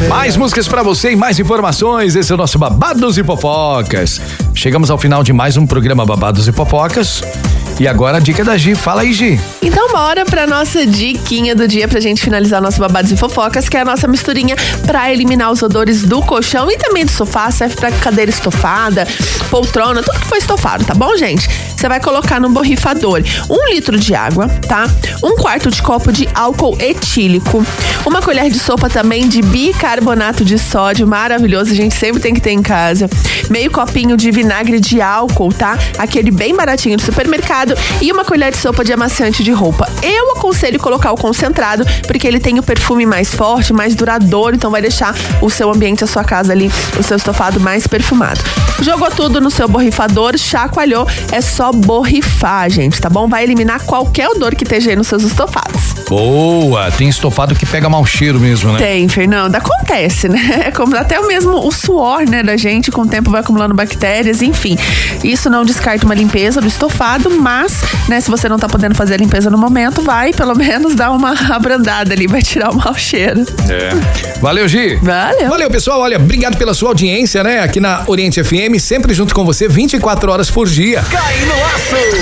Mais músicas pra você e mais informações. Esse é o nosso Babados e Fofocas. Chegamos ao final de mais um programa Babados e Fofocas. E agora a dica da Gi. Fala aí, Gi. Então bora pra nossa diquinha do dia pra gente finalizar nosso Babados e Fofocas, que é a nossa misturinha pra eliminar os odores do colchão e também do sofá. Serve pra cadeira estofada, poltrona, tudo que for estofado, tá bom, gente? Você vai colocar no borrifador 1 litro de água, tá? 1/4 de copo de álcool etílico, 1 colher de sopa também de bicarbonato de sódio, maravilhoso, a gente sempre tem que ter em casa. Meio copinho de vinagre de álcool, tá? Aquele bem baratinho do supermercado e 1 colher de sopa de amaciante de roupa. Eu aconselho colocar o concentrado, porque ele tem o perfume mais forte, mais duradouro, então vai deixar o seu ambiente, a sua casa ali, o seu estofado mais perfumado. Jogou tudo no seu borrifador, chacoalhou, é só borrifar, gente, tá bom? Vai eliminar qualquer odor que esteja aí nos seus estofados. Boa, tem estofado que pega mau cheiro mesmo, né? Tem, Fernanda, acontece, né? Como até o suor, né, da gente, com o tempo vai acumulando bactérias, enfim. Isso não descarta uma limpeza do estofado, mas, né, se você não tá podendo fazer a limpeza no momento, vai pelo menos dar uma abrandada ali, vai tirar o mau cheiro. Valeu, Gi. Valeu, pessoal. Olha, obrigado pela sua audiência, né? Aqui na Oriente FM, sempre junto com você, 24 horas por dia. Cai no aço!